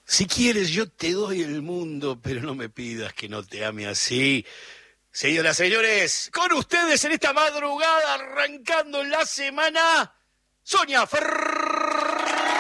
Si quieres, yo te doy el mundo, pero no me pidas que no te ame así. Señoras, señores, con ustedes en esta madrugada, arrancando la semana, Sonia Ferraris.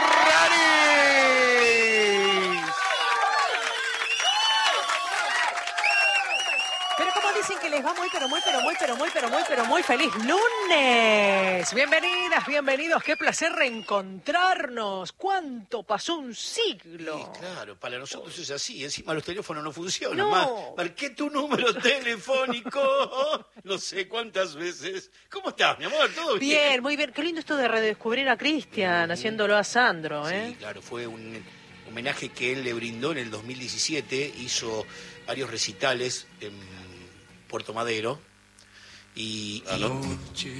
Pero como dicen que les va muy feliz lunes. Bienvenidas, bienvenidos, qué placer reencontrarnos. ¿Cuánto pasó un siglo? Sí, claro, para nosotros es así, encima los teléfonos no funcionan. No. Marqué tu número telefónico, no sé cuántas veces. ¿Cómo estás, mi amor? ¿Todo bien? Bien, muy bien. Qué lindo esto de redescubrir a Cristian, haciéndolo a Sandro, ¿eh? Sí, claro, fue un homenaje que él le brindó en el 2017, hizo varios recitales en Puerto Madero y La noche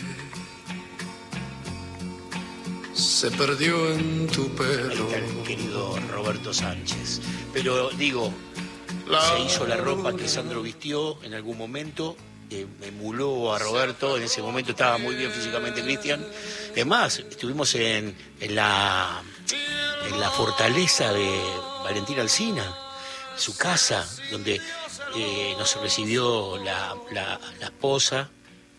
se perdió en tu ahí pelo. está el querido Roberto Sánchez. Pero digo, se hizo la ropa que Sandro vistió en algún momento, emuló a Roberto, en ese momento estaba muy bien físicamente Cristian. Es más, estuvimos en la fortaleza de Valentín Alsina, su casa, donde nos recibió la esposa,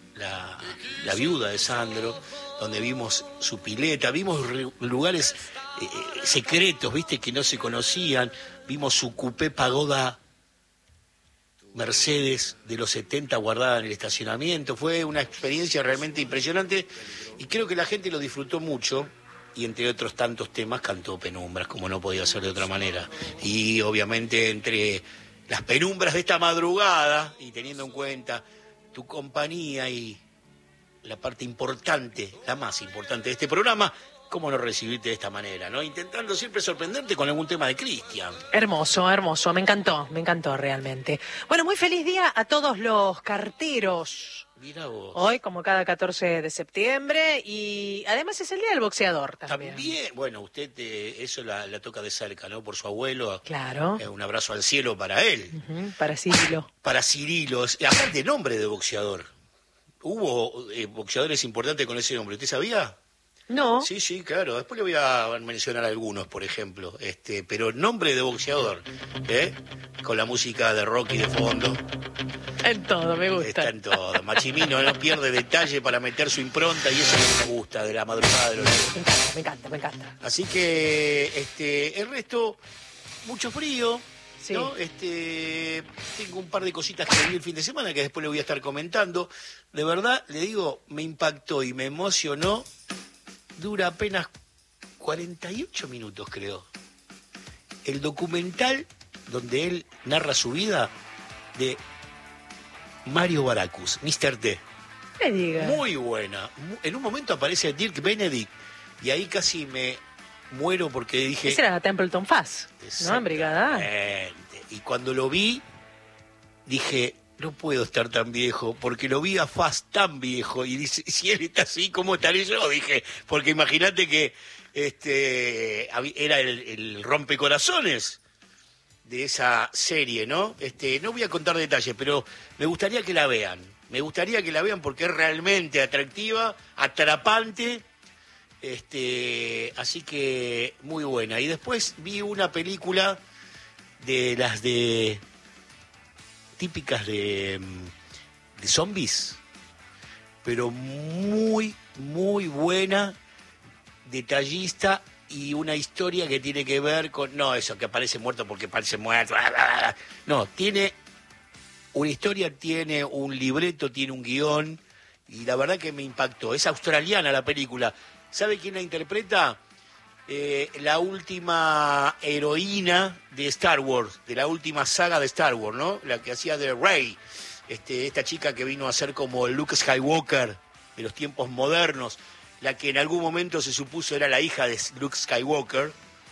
la viuda de Sandro, donde vimos su pileta, vimos lugares secretos, viste, que no se conocían, vimos su coupé pagoda Mercedes de los 70 guardada en el estacionamiento. Fue una experiencia realmente impresionante y creo que la gente lo disfrutó mucho. Y entre otros tantos temas cantó Penumbras, como no podía ser de otra manera. Y obviamente entre las penumbras de esta madrugada, y teniendo en cuenta tu compañía y la parte importante, la más importante de este programa, cómo no recibirte de esta manera, ¿no? Intentando siempre sorprenderte con algún tema de Cristian. Hermoso, hermoso, me encantó realmente. Bueno, muy feliz día a todos los carteros. Mira vos. Hoy, como cada 14 de septiembre, y además es el día del boxeador también. También, bueno, usted eso la toca de cerca, ¿no? Por su abuelo. Claro. Un abrazo al cielo para él. Para Cirilo. Para Cirilo. Aparte, nombre de boxeador. Hubo boxeadores importantes con ese nombre. ¿Usted sabía? No. Sí, claro. Después le voy a mencionar algunos, por ejemplo. Pero nombre de boxeador, con la música de Rocky de fondo. En todo, me gusta. Está en todo. Machimino no pierde detalle para meter su impronta y eso me gusta de la madrugada de los lunes. Me encanta. Así que el resto, mucho frío. Sí. ¿No? Tengo un par de cositas que vi el fin de semana que después le voy a estar comentando. De verdad, le digo, me impactó y me emocionó. Dura apenas 48 minutos, creo. El documental donde él narra su vida de Mario Baracus, Mr. T. Me diga. Muy buena. En un momento aparece Dirk Benedict y ahí casi me muero porque dije... Ese era Templeton Fuzz, ¿no? En Brigada A. Y cuando lo vi, dije... No puedo estar tan viejo, porque lo vi a Faz tan viejo, y dice, si él está así, ¿cómo estaré yo? Dije, porque imagínate que era el rompecorazones de esa serie, ¿no? No voy a contar detalles, pero me gustaría que la vean. Me gustaría que la vean porque es realmente atractiva, atrapante, así que muy buena. Y después vi una película de las típicas de zombies, pero muy buena, detallista y una historia que tiene que ver con, no eso, que aparece muerto porque parece muerto, no, tiene una historia, tiene un libreto, tiene un guión y la verdad que me impactó. Es australiana la película. ¿Sabe quién la interpreta? La última heroína de Star Wars, de la última saga de Star Wars, ¿no? La que hacía de Rey, esta chica que vino a ser como Luke Skywalker de los tiempos modernos, la que en algún momento se supuso era la hija de Luke Skywalker.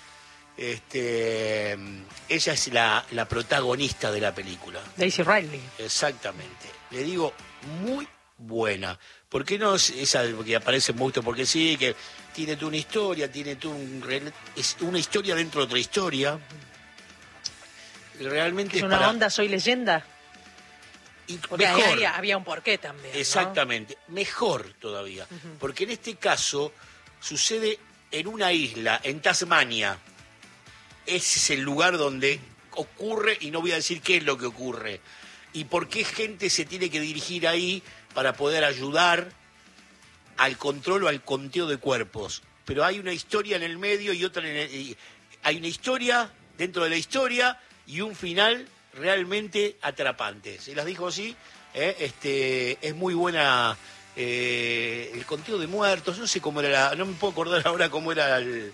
Ella es la protagonista de la película. Daisy Ridley. Exactamente. Le digo, muy buena. ¿Por qué no es esa que aparece en Monstruo? Porque sí, que tiene tú una historia, es una historia dentro de otra historia. Realmente es una onda Soy Leyenda. Y porque mejor. había un porqué también, ¿no? Exactamente, mejor todavía. Porque en este caso sucede en una isla, en Tasmania. ese es el lugar donde ocurre, y no voy a decir qué es lo que ocurre, y por qué gente se tiene que dirigir ahí para poder ayudar al control o al conteo de cuerpos. Pero hay una historia en el medio y otra hay una historia dentro de la historia y un final realmente atrapante. Se las dijo así, es muy buena el conteo de muertos, no sé cómo era, no me puedo acordar ahora cómo era el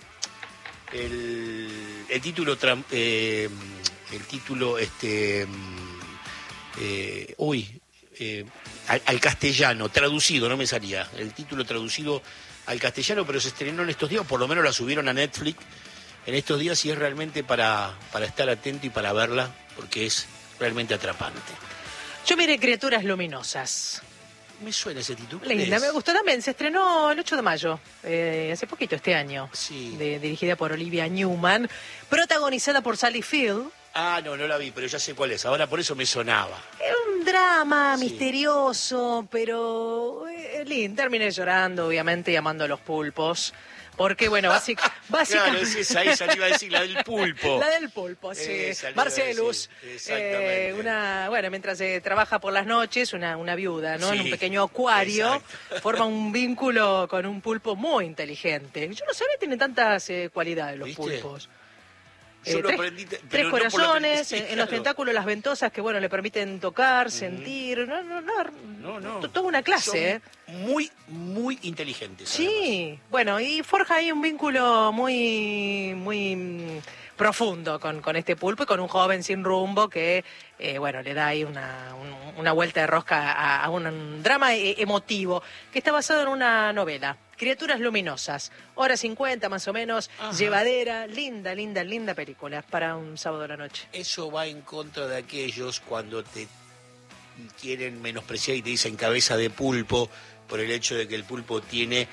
título, al castellano, traducido, no me salía, el título traducido al castellano, pero se estrenó en estos días, por lo menos la subieron a Netflix en estos días y es realmente para estar atento y para verla, porque es realmente atrapante. Yo miré Criaturas Luminosas. Me suena ese título. Linda, me gustó también. Se estrenó el 8 de mayo, hace poquito este año. Sí. Dirigida por Olivia Newman, protagonizada por Sally Field. Ah, no la vi, pero ya sé cuál es. Ahora por eso me sonaba. Es un drama Sí. misterioso, pero lindo. Terminé llorando, obviamente, y amando a los pulpos. Porque, bueno, básicamente... Claro, es esa le iba a decir, la del pulpo. La del pulpo, sí. Esa le iba a Marcelus. decir, exactamente. Bueno, mientras trabaja por las noches, una viuda, ¿no? Sí, En un pequeño acuario, exacto. forma un vínculo con un pulpo muy inteligente. Yo no sabía que tienen tantas cualidades los ¿Viste? pulpos. Yo lo Tres- aprendí, pero tres no por lo corazones, aprendí, en los claro. tentáculos las ventosas que, bueno, le permiten tocar, sentir. No. Toda una clase, Son muy, muy inteligentes. Sí, bueno, y forja ahí un vínculo muy profundo con este pulpo y con un joven sin rumbo que, bueno, le da ahí una vuelta de rosca a un drama emotivo que está basado en una novela, Criaturas Luminosas, hora 50 más o menos, Ajá. llevadera, linda película para un sábado a la noche. Eso va en contra de aquellos cuando te quieren menospreciar y te dicen cabeza de pulpo por el hecho de que el pulpo tiene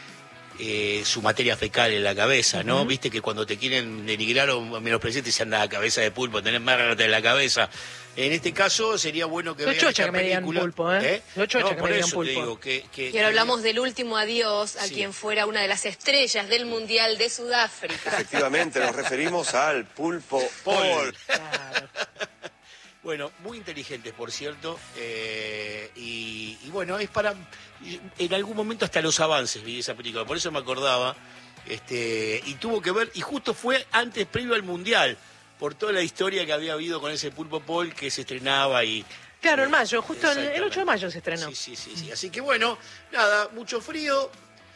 su materia fecal en la cabeza, ¿no? Viste que cuando te quieren denigrar o menospreciar te dicen la cabeza de pulpo, tenés más rata en la cabeza. En este caso sería bueno que Lo vean chocha esta que me digan película. pulpo, ¿eh? Lo chocha No, que por me digan eso pulpo. te digo que Y ahora hablamos del último adiós a Sí. quien fuera una de las estrellas del Mundial de Sudáfrica. Efectivamente, nos referimos al pulpo Paul. Claro. Bueno, muy inteligentes, por cierto, y bueno, es para... En algún momento hasta los avances vi esa película, por eso me acordaba, y tuvo que ver, y justo fue antes, previo al Mundial, por toda la historia que había habido con ese Pulpo Paul que se estrenaba y... Claro, en mayo, justo el Exactamente. 8 de mayo se estrenó. Sí. Así que bueno, nada, mucho frío,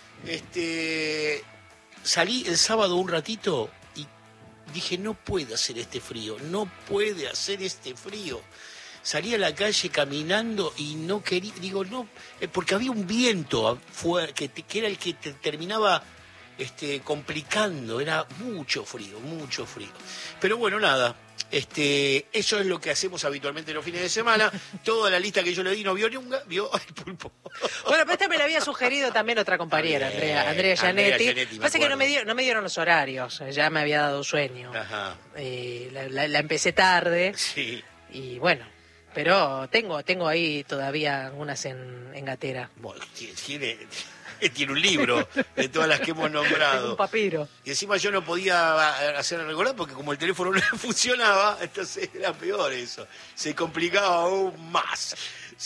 salí el sábado un ratito y dije, no puede hacer este frío, no puede hacer este frío. Salí a la calle caminando y no quería, digo, no, porque había un viento que era el que te terminaba complicando, era mucho frío. Pero bueno, nada, eso es lo que hacemos habitualmente los fines de semana. Toda la lista que yo le di no vio vio el pulpo. Bueno, pero esta me la había sugerido también otra compañera, También, Andrea Gianetti. Gianetti, me Pasa que no acuerdo. me dieron los horarios, ya me había dado sueño. Ajá, La empecé tarde sí. y bueno, pero tengo ahí todavía algunas en gatera. Bueno, tiene un libro de todas las que hemos Tengo un nombrado. papiro. Y encima yo no podía hacer recordar porque como el teléfono no funcionaba, entonces era peor eso. Se complicaba aún más.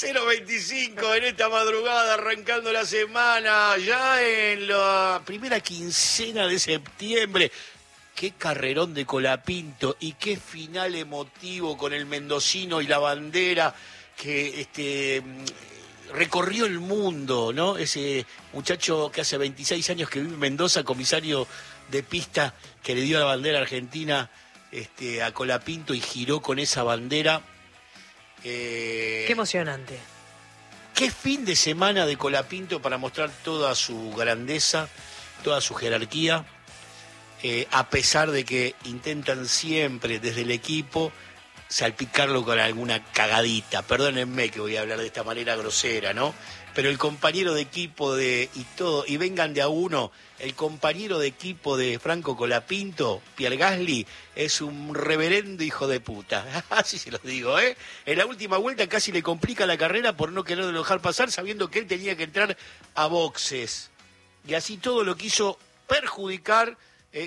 025 en esta madrugada, arrancando la semana, ya en la primera quincena de septiembre. Qué carrerón de Colapinto y qué final emotivo con el mendocino y la bandera que recorrió el mundo, ¿no? Ese muchacho que hace 26 años que vive en Mendoza, comisario de pista, que le dio la bandera argentina a Colapinto y giró con esa bandera. Qué emocionante. Qué fin de semana de Colapinto para mostrar toda su grandeza, toda su jerarquía, a pesar de que intentan siempre desde el equipo salpicarlo con alguna cagadita. Perdónenme que voy a hablar de esta manera grosera, ¿no? Pero el compañero de equipo y vengan de a uno, el compañero de equipo de Franco Colapinto, Pierre Gasly, es un reverendo hijo de puta. Así se los digo, ¿eh? En la última vuelta casi le complica la carrera por no quererlo dejar pasar, sabiendo que él tenía que entrar a boxes. Y así todo lo quiso perjudicar,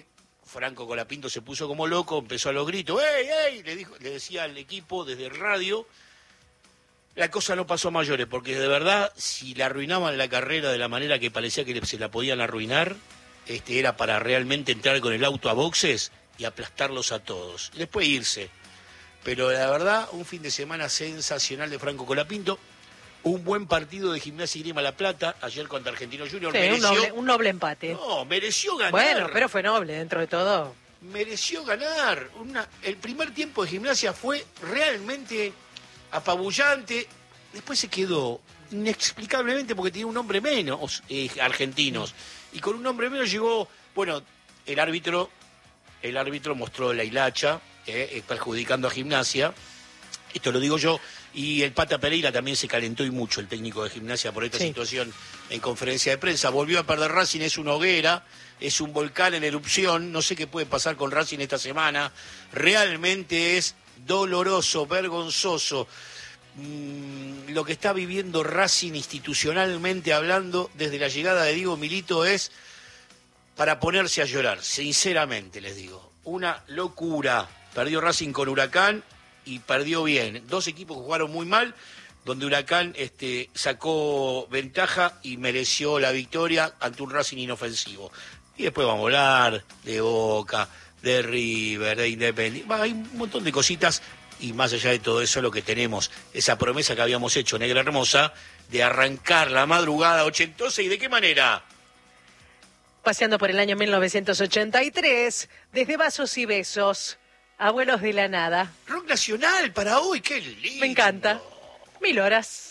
Franco Colapinto se puso como loco, empezó a los gritos, ¡ey, ey! Le decía al equipo desde el radio. La cosa no pasó a mayores, porque de verdad, si le arruinaban la carrera de la manera que parecía que se la podían arruinar, era para realmente entrar con el auto a boxes y aplastarlos a todos. Y después irse. Pero la verdad, un fin de semana sensacional de Franco Colapinto. Un buen partido de Gimnasia y Grima La Plata, ayer contra Argentinos Juniors. Sí, mereció, un noble empate. No, mereció ganar. Bueno, pero fue noble dentro de todo. Mereció ganar. El primer tiempo de Gimnasia fue realmente apabullante. Después se quedó inexplicablemente porque tenía un hombre menos, argentinos. Y con un hombre menos llegó, bueno, el árbitro mostró la hilacha, perjudicando a Gimnasia. Esto lo digo yo. Y el Pata Pereira también se calentó y mucho, el técnico de Gimnasia, por esta situación en conferencia de prensa. Volvió a perder Racing, es una hoguera, es un volcán en erupción. No sé qué puede pasar con Racing esta semana. Realmente es doloroso, vergonzoso. Lo que está viviendo Racing institucionalmente hablando desde la llegada de Diego Milito es para ponerse a llorar, sinceramente les digo. Una locura. Perdió Racing con Huracán y perdió bien. Dos equipos que jugaron muy mal, donde Huracán sacó ventaja y mereció la victoria ante un Racing inofensivo. Y después vamos a hablar de Boca, de River, de Independiente. Hay un montón de cositas. Y más allá de todo eso, lo que tenemos, esa promesa que habíamos hecho, Negra Hermosa, de arrancar la madrugada ochentosa. ¿Y de qué manera? Paseando por el año 1983, desde Vasos y Besos, Abuelos de la Nada. Rock nacional para hoy, qué lindo. Me encanta. 1000 horas.